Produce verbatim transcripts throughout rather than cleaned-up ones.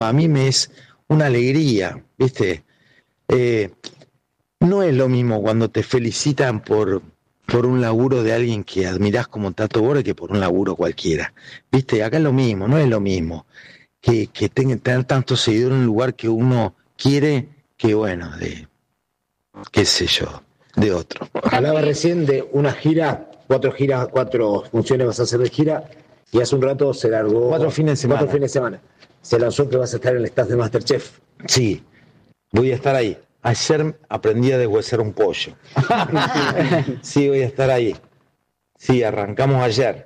a mí me es una alegría, ¿viste? Eh, no es lo mismo cuando te felicitan por, por un laburo de alguien que admirás como Tato Bores que por un laburo cualquiera, ¿viste? Acá es lo mismo, no es lo mismo que, que tenga, tener tantos seguidores en un lugar que uno quiere que, bueno, de, qué sé yo, de otro. Hablaba recién de una gira, cuatro giras, cuatro funciones vas a hacer de gira, y hace un rato se largó... Cuatro fines de semana. Cuatro fines de semana. Se lanzó que vas a estar en el staff de MasterChef. Sí, voy a estar ahí. Ayer aprendí a deshuesar un pollo. Sí, voy a estar ahí. Sí, arrancamos ayer.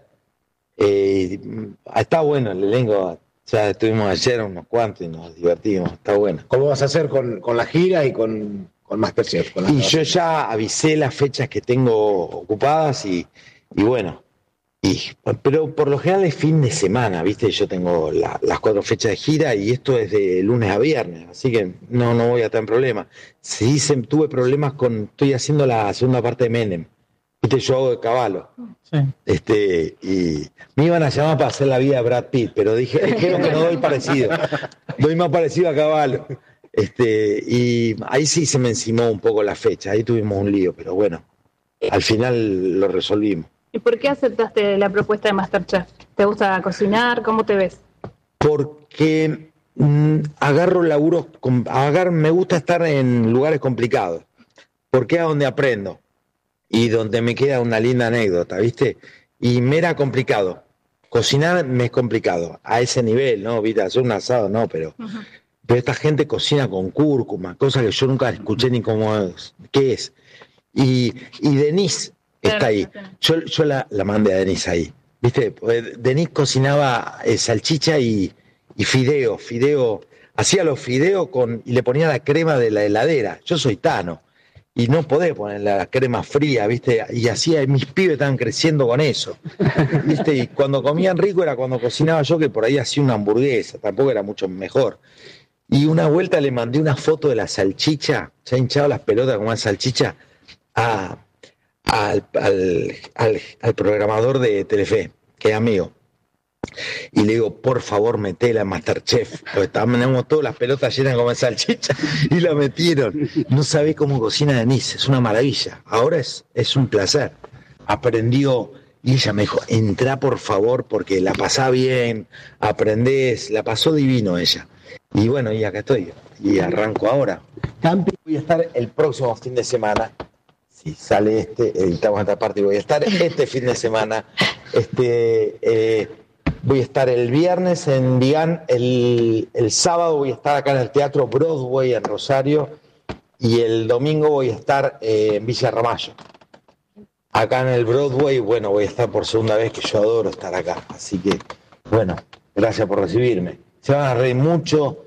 Eh, está bueno el elenco. Ya estuvimos ayer unos cuantos y nos divertimos. Está bueno. ¿Cómo vas a hacer con, con la gira y con, con MasterChef? Con y yo ya avisé las fechas que tengo ocupadas y, y bueno. Y, pero por lo general es fin de semana, ¿viste? Yo tengo la, las cuatro fechas de gira y esto es de lunes a viernes, así que no, no voy a tener problemas. Sí, se, tuve problemas con... Estoy haciendo la segunda parte de Menem, ¿viste? Yo hago de Caballo. Sí. Este, y me iban a llamar para hacer la vida de Brad Pitt, pero dije, dijeron que no doy parecido. Doy más parecido a Caballo. Este, y ahí sí se me encimó un poco la fecha, ahí tuvimos un lío, pero bueno, al final lo resolvimos. ¿Y por qué aceptaste la propuesta de MasterChef? ¿Te gusta cocinar? ¿Cómo te ves? Porque mmm, agarro laburos, agarro, me gusta estar en lugares complicados, porque es donde aprendo y donde me queda una linda anécdota, ¿viste? Y me era complicado. Cocinar me es complicado, a ese nivel, ¿no? ¿Viste? Hacer un asado, no, pero, uh-huh. pero esta gente cocina con cúrcuma, cosa que yo nunca escuché ni cómo es, qué es. Y, y Denise está ahí. Yo, yo la, la mandé a Denise ahí. ¿Viste? Pues Denise cocinaba eh, salchicha y, y fideo. Fideo. Hacía los fideos con, y le ponía la crema de la heladera. Yo soy Tano. Y no podés poner la crema fría, ¿viste? Y hacía, mis pibes estaban creciendo con eso. ¿Viste? Y cuando comían rico era cuando cocinaba yo, que por ahí hacía una hamburguesa. Tampoco era mucho mejor. Y una vuelta le mandé una foto de la salchicha. Se ha hinchado las pelotas con una salchicha. A. Al, al, al, al programador de Telefe, que es amigo, y le digo, por favor, metela en MasterChef, porque tenemos todas las pelotas llenas como salchicha, y la metieron. No sabe cómo cocina Denise, es una maravilla, ahora es, es un placer. Aprendió, y ella me dijo, entrá por favor, porque la pasá bien, aprendés, la pasó divino ella. Y bueno, y acá estoy, y arranco ahora. También voy a estar el próximo fin de semana. Si sale este, editamos esta parte y voy a estar este fin de semana. Este, eh, voy a estar el viernes en Vigán, el, el sábado voy a estar acá en el Teatro Broadway en Rosario y el domingo voy a estar eh, en Villa Ramallo. Acá en el Broadway, bueno, voy a estar por segunda vez, que yo adoro estar acá. Así que, bueno, gracias por recibirme. Se van a reír mucho,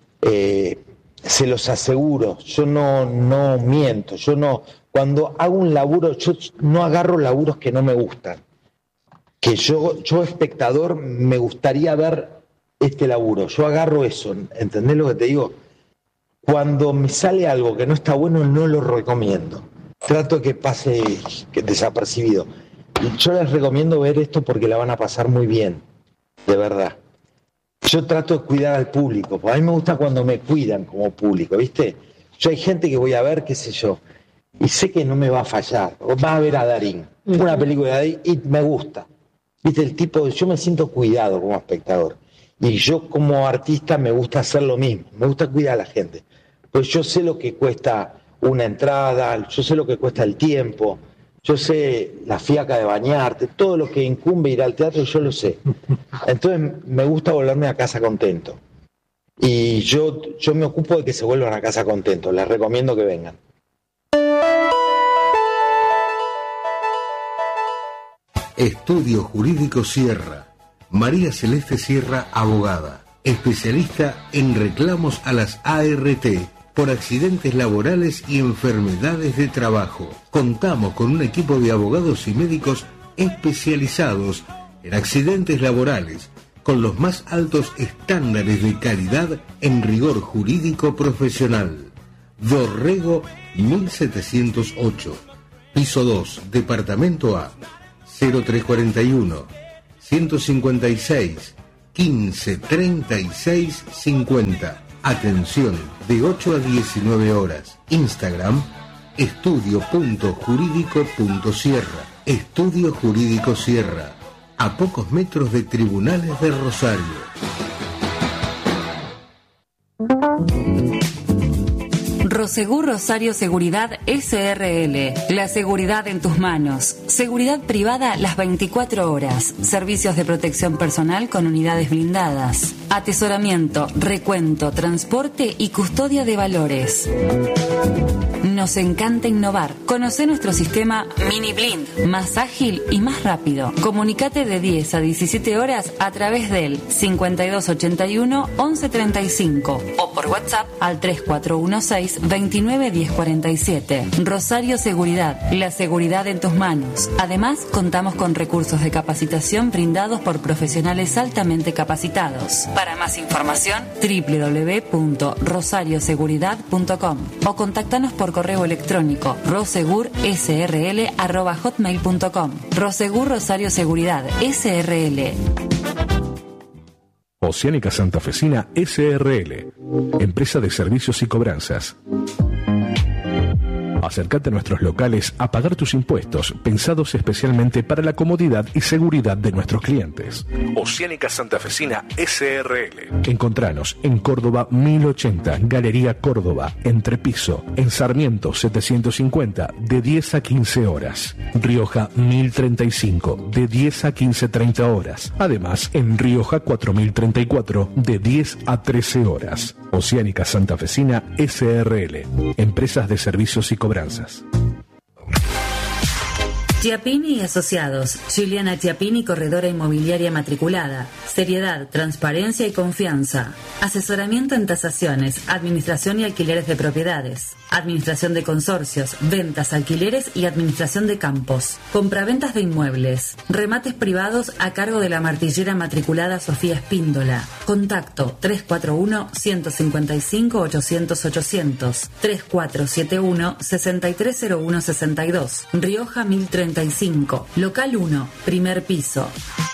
eh, se los aseguro, yo no, no miento, yo no... Cuando hago un laburo, yo no agarro laburos que no me gustan. Que yo, yo espectador, me gustaría ver este laburo. Yo agarro eso, ¿entendés lo que te digo? Cuando me sale algo que no está bueno, no lo recomiendo. Trato que pase que desapercibido. Yo les recomiendo ver esto porque la van a pasar muy bien, de verdad. Yo trato de cuidar al público, porque a mí me gusta cuando me cuidan como público, ¿viste? Yo hay gente que voy a ver, qué sé yo, y sé que no me va a fallar. Va a ver a Darín, una película de Darín, y me gusta. ¿Viste? El tipo, yo me siento cuidado como espectador. Y yo como artista me gusta hacer lo mismo, me gusta cuidar a la gente. Pues yo sé lo que cuesta una entrada, yo sé lo que cuesta el tiempo, yo sé la fiaca de bañarte, todo lo que incumbe ir al teatro, yo lo sé. Entonces me gusta volverme a casa contento. Y yo, yo me ocupo de que se vuelvan a casa contentos, les recomiendo que vengan. Estudio Jurídico Sierra. María Celeste Sierra, abogada, especialista en reclamos a las A R T por accidentes laborales y enfermedades de trabajo. Contamos con un equipo de abogados y médicos especializados en accidentes laborales, con los más altos estándares de calidad en rigor jurídico profesional. Dorrego mil setecientos ocho, piso dos, departamento A, cero tres cuarenta y uno, ciento cincuenta y seis, quince treinta y seis cincuenta. Atención de ocho a diecinueve horas. Instagram estudio punto jurídico punto sierra. Estudio Jurídico Sierra, a pocos metros de Tribunales de Rosario. Prosegur Rosario Seguridad S R L. La seguridad en tus manos. Seguridad privada las veinticuatro horas. Servicios de protección personal con unidades blindadas. Atesoramiento, recuento, transporte y custodia de valores. Nos encanta innovar. Conoce nuestro sistema Mini Blind, más ágil y más rápido. Comunicate de diez a diecisiete horas a través del cincuenta y dos ochenta y uno once treinta y cinco o por WhatsApp al tres cuatro uno seis veintinueve diez cuarenta y siete. Rosario Seguridad, la seguridad en tus manos. Además, contamos con recursos de capacitación brindados por profesionales altamente capacitados. Para más información, doble u doble u doble u punto rosario seguridad punto com o contáctanos por correo electrónico rosegur s r l arroba hotmail punto com. Rosegur Rosario Seguridad S R L. Oceánica Santafesina S R L, empresa de servicios y cobranzas. Acércate a nuestros locales a pagar tus impuestos, pensados especialmente para la comodidad y seguridad de nuestros clientes. Oceánica Santafesina S R L. Encontranos en Córdoba mil ochenta, Galería Córdoba, Entrepiso, en Sarmiento setecientos cincuenta, de diez a quince horas. Rioja mil treinta y cinco, de diez a quince treinta horas. Además, en Rioja cuatro mil treinta y cuatro, de diez a trece horas. Oceánica Santafesina S R L, empresas de servicios y cobranzas. Chiappini y Asociados, Juliana Chiappini, corredora inmobiliaria matriculada. Seriedad, transparencia y confianza. Asesoramiento en tasaciones, administración y alquileres de propiedades. Administración de consorcios, ventas, alquileres y administración de campos. Compraventas de inmuebles. Remates privados a cargo de la martillera matriculada Sofía Espíndola. Contacto tres cuatro uno, uno cinco cinco, ochocientos, ochocientos. tres cuatro siete uno, seis tres cero uno seis dos. Rioja mil treinta y cinco. Local uno, primer piso.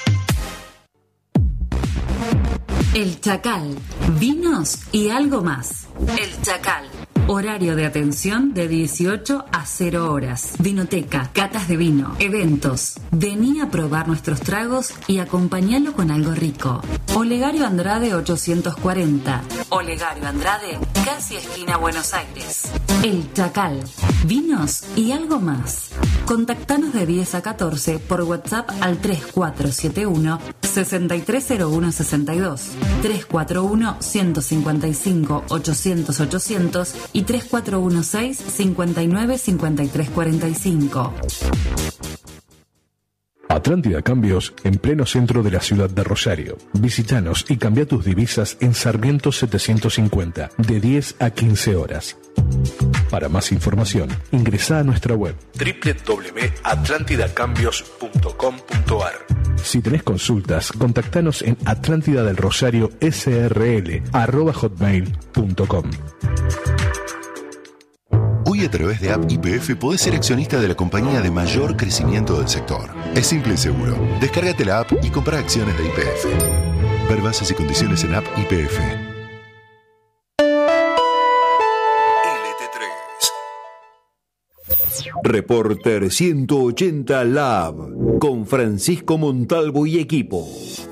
El Chacal. Vinos y algo más. El Chacal. Horario de atención de dieciocho a cero horas. Vinoteca, catas de vino, eventos. Vení a probar nuestros tragos y acompañalo con algo rico. Olegario Andrade ochocientos cuarenta. Olegario Andrade, casi esquina Buenos Aires. El Chacal. Vinos y algo más. Contactanos de diez a catorce por WhatsApp al tres cuatro siete uno, seis tres cero uno seis dos. tres cuatro uno, uno cinco cinco, ochocientos, ochocientos y tres cuatro uno seis, cinco nueve, cinco tres cuatro cinco. Atlántida Cambios, en pleno centro de la ciudad de Rosario. Visítanos y cambia tus divisas en Sarmiento setecientos cincuenta, de diez a quince horas. Para más información, ingresá a nuestra web doble u doble u doble u punto atlántida cambios punto com punto a r. Si tenés consultas, contactanos en atlántida del rosario s r l arroba hotmail punto com. Hoy a través de App Y P F podés ser accionista de la compañía de mayor crecimiento del sector. Es simple y seguro. Descárgate la app y compra acciones de Y P F. Ver bases y condiciones en App Y P F. L T tres. Reporter ciento ochenta Lab con Francisco Montalvo y equipo.